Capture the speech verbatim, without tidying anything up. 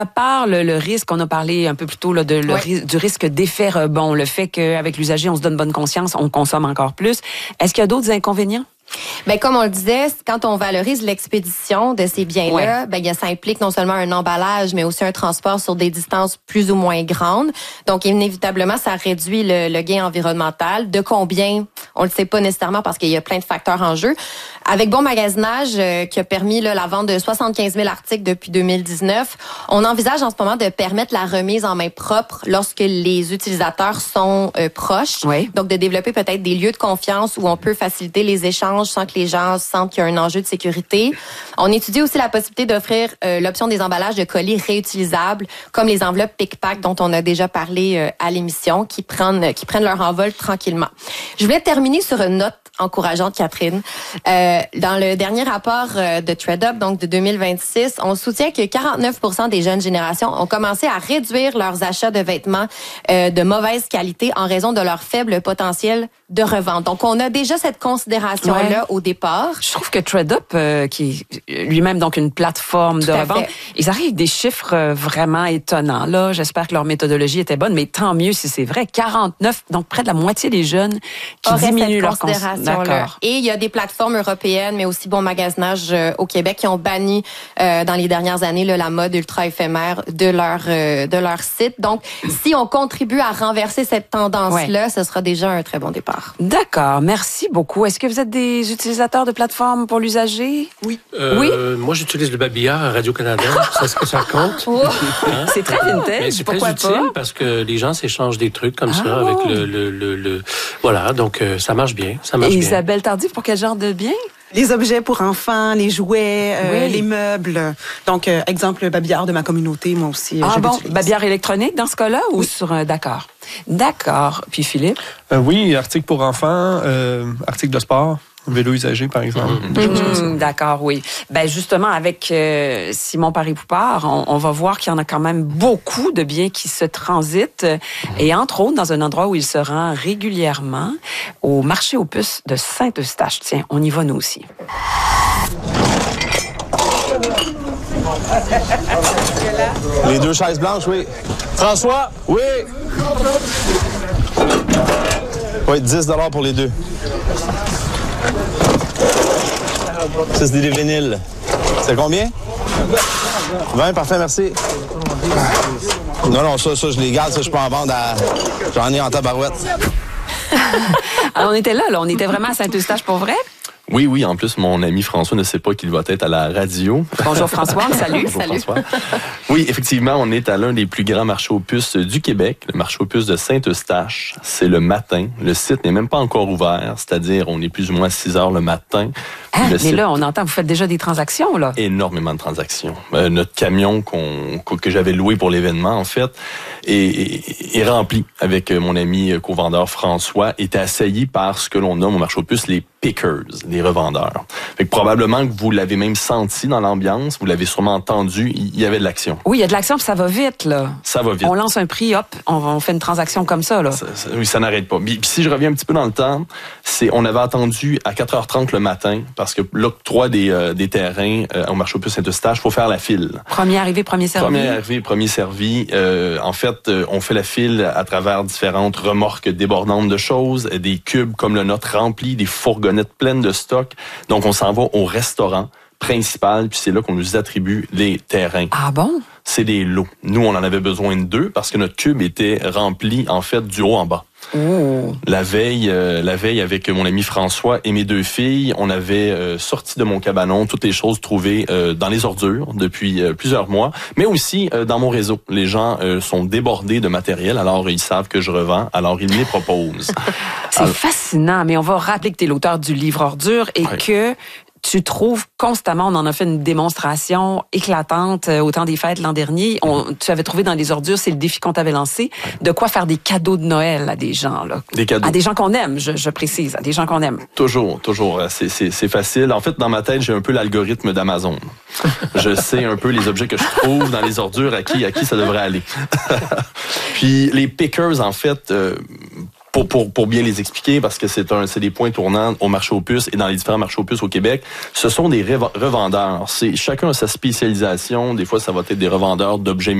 part le, le risque, on a parlé un peu plus tôt là, de, le, oui. du risque d'effet rebond, le fait qu'avec l'usager, on se donne bonne conscience, on consomme encore plus. Est-ce qu'il y a d'autres inconvénients? Ben comme on le disait, quand on valorise l'expédition de ces biens-là, ouais. ben ça implique non seulement un emballage, mais aussi un transport sur des distances plus ou moins grandes. Donc inévitablement, ça réduit le, le gain environnemental. De combien, on le sait pas nécessairement parce qu'il y a plein de facteurs en jeu. Avec Bon Magasinage, euh, qui a permis là, la vente de soixante-quinze mille articles depuis deux mille dix-neuf, on envisage en ce moment de permettre la remise en main propre lorsque les utilisateurs sont euh, proches. Oui. Donc de développer peut-être des lieux de confiance où on peut faciliter les échanges sans que les gens sentent qu'il y a un enjeu de sécurité. On étudie aussi la possibilité d'offrir euh, l'option des emballages de colis réutilisables, comme les enveloppes pick-pack dont on a déjà parlé euh, à l'émission, qui prennent qui prennent leur envol tranquillement. Je voulais terminer sur une note encourageante, Catherine. Euh, dans le dernier rapport euh, de ThredUp, donc de deux mille vingt-six, on soutient que quarante-neuf pour cent des jeunes générations ont commencé à réduire leurs achats de vêtements euh, de mauvaise qualité en raison de leur faible potentiel de revente. Donc, on a déjà cette considération-là ouais. au départ. Je trouve que ThredUp, euh, qui est lui-même donc une plateforme Tout de à revente, fait. ils arrivent avec des chiffres euh, vraiment étonnants. Là, j'espère que leur méthodologie était bonne, mais tant mieux si c'est vrai. quarante-neuf, donc près de la moitié des jeunes qui Aurait diminuent cette leur considération-là. D'accord. Et il y a des plateformes européennes, mais aussi Bon Magasinage euh, au Québec, qui ont banni euh, dans les dernières années là, la mode ultra éphémère de leur euh, de leur site. Donc, si on contribue à renverser cette tendance-là, ouais. ce sera déjà un très bon départ. D'accord. Merci beaucoup. Est-ce que vous êtes des utilisateurs de plateformes pour l'usager? Oui. Euh, oui. Moi, j'utilise le babillard à Radio-Canada. Est-ce que ça compte? Oh. Hein? C'est très vintage. Mais c'est Pourquoi très utile pas? parce que les gens s'échangent des trucs comme ah, ça wow. avec le, le, le, le... Voilà, donc euh, ça marche bien. Ça marche Et bien. Isabelle Tardif, pour quel genre de bien? Les objets pour enfants, les jouets, euh, oui. les meubles. Donc, euh, exemple, le babillard de ma communauté, moi aussi. Ah je bon, l'utilise. babillard électronique dans ce cas-là ou oui. sur un... D'accord. D'accord. Puis Philippe? Euh, oui, articles pour enfants, euh, articles de sport. Vélo usagé, par exemple. Mmh, mmh, d'accord, oui. Ben justement, avec euh, Simon Paré-Poupard, on, on va voir qu'il y en a quand même beaucoup de biens qui se transitent, mmh. et entre autres dans un endroit où il se rend régulièrement, au marché aux puces de Saint-Eustache. Tiens, on y va nous aussi. Les deux chaises blanches, oui. François, oui. Oui, dix dollars pour les deux. Ça, c'est des vinyles. C'est combien? vingt, parfait, merci. Non, non, ça, ça, je les garde, ça, je peux en vendre à... J'en ai en tabarouette. Alors, on était là, là, on était vraiment à Saint-Eustache pour vrai? Oui, oui. En plus, mon ami François ne sait pas qu'il va être à la radio. Bonjour François, salut. Bonjour salut. François. Oui, effectivement, on est à l'un des plus grands marchés aux puces du Québec, le marché aux puces de Saint-Eustache. C'est le matin. Le site n'est même pas encore ouvert, c'est-à-dire on est plus ou moins à six heures le matin. Ah, le mais site... là, on entend, vous faites déjà des transactions, là? Énormément de transactions. Euh, notre camion qu'on, que j'avais loué pour l'événement, en fait, est, est, est rempli avec mon ami co-vendeur François, était assailli par ce que l'on nomme au marché aux puces les pickers, les revendeurs. Fait que probablement que vous l'avez même senti dans l'ambiance, vous l'avez sûrement entendu, il y avait de l'action. Oui, il y a de l'action, puis ça va vite, là. Ça va vite. On lance un prix, hop, on, on fait une transaction comme ça, là. Ça, ça, oui, ça n'arrête pas. Puis, puis si je reviens un petit peu dans le temps, c'est on avait attendu à quatre heures trente le matin, parce que l'octroi des, euh, des terrains euh, au marché aux puces Saint-Eustache, il faut faire la file. Premier arrivé, premier servi. Premier arrivé, premier servi. Euh, en fait, euh, on fait la file à travers différentes remorques débordantes de choses, des cubes comme le nôtre remplis, des fourgonnettes pleines de stock. Donc, on s'en va au restaurant principal, puis c'est là qu'on nous attribue les terrains. Ah bon? C'est des lots. Nous, on en avait besoin de deux parce que notre cube était rempli, en fait, du haut en bas. Oh. La veille, euh, la veille avec mon ami François et mes deux filles, on avait euh, sorti de mon cabanon toutes les choses trouvées euh, dans les ordures depuis euh, plusieurs mois, mais aussi euh, dans mon réseau. Les gens euh, sont débordés de matériel, alors ils savent que je revends, alors ils me les proposent. C'est alors... fascinant, mais on va rappeler que tu es l'auteur du livre Ordure et ouais. que tu trouves constamment, on en a fait une démonstration éclatante au temps des fêtes l'an dernier. On, tu avais trouvé dans les ordures, c'est le défi qu'on t'avait lancé, de quoi faire des cadeaux de Noël à des gens, là. Des cadeaux. À des gens qu'on aime, je, je précise, à des gens qu'on aime. Toujours, toujours. C'est, c'est, c'est facile. En fait, dans ma tête, j'ai un peu l'algorithme d'Amazon. Je sais un peu les objets que je trouve dans les ordures, à qui, à qui ça devrait aller. Puis les pickers, en fait, euh, Pour, pour, pour bien les expliquer, parce que c'est un, c'est des points tournants au marché aux puces et dans les différents marchés aux puces au Québec, ce sont des revendeurs. C'est, chacun a sa spécialisation. Des fois, ça va être des revendeurs d'objets